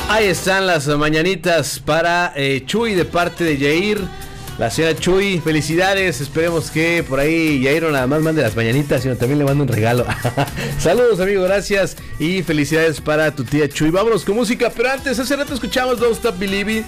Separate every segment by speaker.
Speaker 1: Ahí están las mañanitas para Chuy de parte de Yair. La señora Chuy, felicidades. Esperemos que por ahí Yair no nada más mande las mañanitas, sino también le mande un regalo. Saludos, amigo, gracias. Y felicidades para tu tía Chuy. Vámonos con música, pero antes, hace rato escuchamos Don't Stop Believing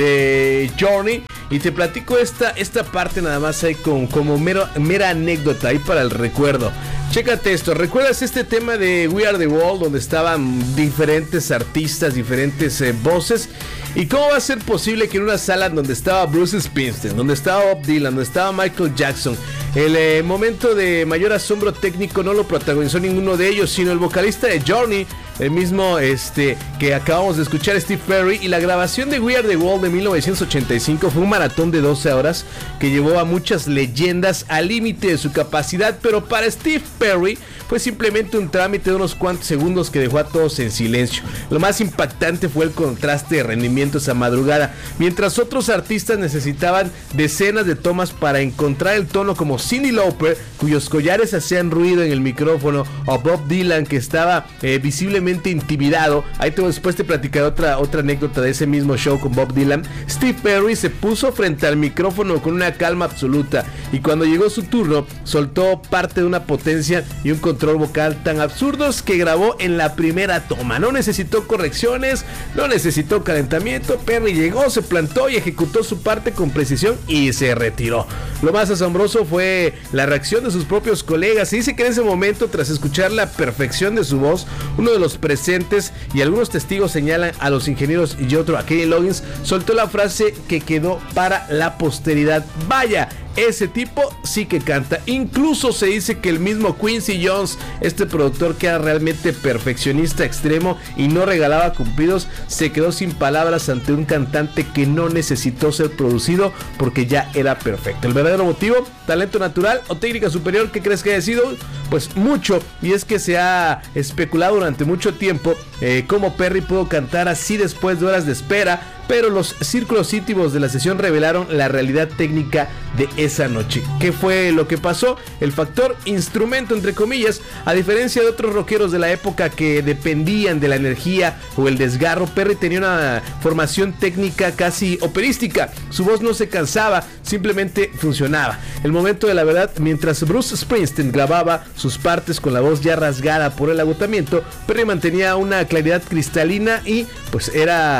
Speaker 1: de Journey. Y te platico esta parte nada más ahí como mera anécdota ahí para el recuerdo. Chécate esto, ¿recuerdas este tema de We Are The World donde estaban diferentes artistas, diferentes voces? ¿Y cómo va a ser posible que en una sala donde estaba Bruce Springsteen, donde estaba Bob Dylan, donde estaba Michael Jackson, el momento de mayor asombro técnico no lo protagonizó ninguno de ellos, sino el vocalista de Journey, el mismo que acabamos de escuchar, Steve Perry? Y la grabación de We Are The World de 1985 fue un maratón de 12 horas que llevó a muchas leyendas al límite de su capacidad, pero para Steve Perry fue simplemente un trámite de unos cuantos segundos que dejó a todos en silencio. Lo más impactante fue el contraste de rendimiento esa madrugada, mientras otros artistas necesitaban decenas de tomas para encontrar el tono, como Cyndi Lauper, cuyos collares hacían ruido en el micrófono, o Bob Dylan, que estaba visiblemente intimidado. Ahí después te platicaré otra anécdota de ese mismo show con Bob Dylan. Steve Perry se puso frente al micrófono con una calma absoluta, y cuando llegó su turno soltó parte de una potencia y un control vocal tan absurdos que grabó en la primera toma. No necesitó correcciones, no necesitó calentamiento. Perry llegó, se plantó y ejecutó su parte con precisión y se retiró. Lo más asombroso fue la reacción de sus propios colegas. Se dice que en ese momento, tras escuchar la perfección de su voz, uno de los presentes y algunos testigos señalan a los ingenieros y otro a Kenny Loggins, soltó la frase que quedó para la posteridad: vaya, ese tipo sí que canta. Incluso se dice que el mismo Quincy Jones, este productor que era realmente perfeccionista extremo y no regalaba cumplidos, se quedó sin palabras ante un cantante que no necesitó ser producido porque ya era perfecto. ¿El verdadero motivo? ¿Talento natural o técnica superior? ¿Qué crees que haya sido? Pues mucho, y es que se ha especulado durante mucho tiempo cómo Perry pudo cantar así después de horas de espera, pero los círculos íntimos de la sesión revelaron la realidad técnica de esa noche. ¿Qué fue lo que pasó? El factor instrumento, entre comillas. A diferencia de otros rockeros de la época que dependían de la energía o el desgarro, Perry tenía una formación técnica casi operística. Su voz no se cansaba, simplemente funcionaba. El momento de la verdad: mientras Bruce Springsteen grababa sus partes con la voz ya rasgada por el agotamiento, Perry mantenía una claridad cristalina y pues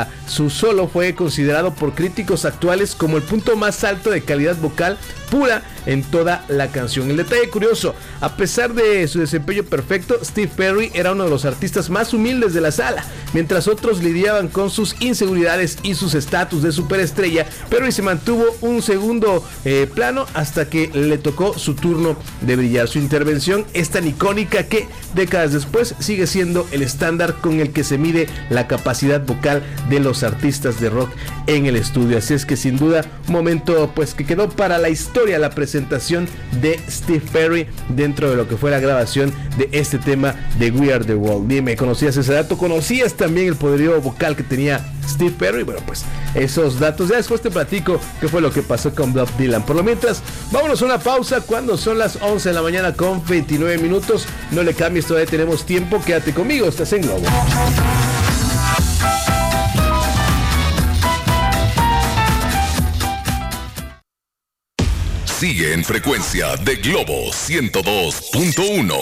Speaker 1: su solo fue considerado por críticos actuales como el punto más alto de calidad vocal pura en toda la canción. El detalle curioso: a pesar de su desempeño perfecto, Steve Perry era uno de los artistas más humildes de la sala. Mientras otros lidiaban con sus inseguridades y sus estatus de superestrella, Perry se mantuvo un segundo plano hasta que le tocó su turno de brillar. Su intervención es tan icónica que décadas después sigue siendo el estándar con el que se mide la capacidad vocal de los artistas de rock en el estudio. Así es que sin duda un momento pues que quedó para la historia, la presentación de Steve Perry dentro de lo que fue la grabación de este tema de We Are The World. Dime, ¿conocías ese dato? ¿Conocías también el poderío vocal que tenía Steve Perry? Bueno, pues esos datos ya después te platico qué fue lo que pasó con Bob Dylan. Por lo mientras, vámonos a una pausa cuando son las 11 de la mañana con 29 minutos. No le cambies, todavía tenemos tiempo. Quédate conmigo, estás en Globo.
Speaker 2: Sigue en frecuencia de Globo 102.1.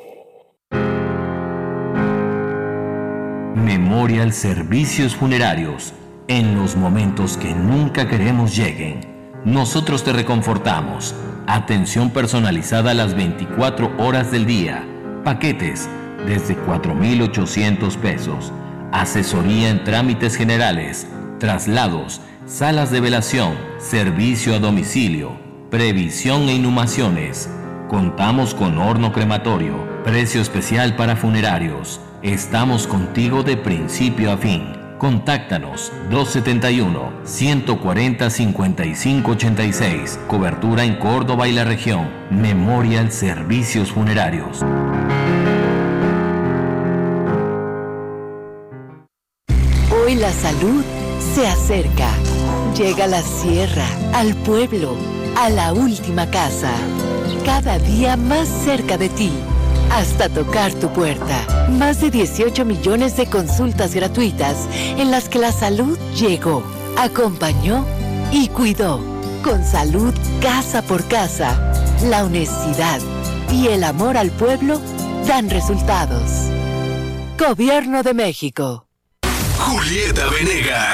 Speaker 3: Memorial Servicios Funerarios. En los momentos que nunca queremos lleguen, nosotros te reconfortamos. Atención personalizada las 24 horas del día. Paquetes desde 4,800 pesos. Asesoría en trámites generales, traslados, salas de velación, servicio a domicilio, previsión e inhumaciones. Contamos con horno crematorio, precio especial para funerarios. Estamos contigo de principio a fin. Contáctanos 271-140-5586. Cobertura en Córdoba y la región. Memorial Servicios Funerarios.
Speaker 4: Hoy la salud se acerca. Llega a la sierra, al pueblo, a la última casa. Cada día más cerca de ti. hasta tocar tu puerta. Más de 18 millones de consultas gratuitas en las que la salud llegó, acompañó y cuidó. Con salud casa por casa, la honestidad y el amor al pueblo dan resultados. Gobierno de México.
Speaker 2: Julieta Venegas.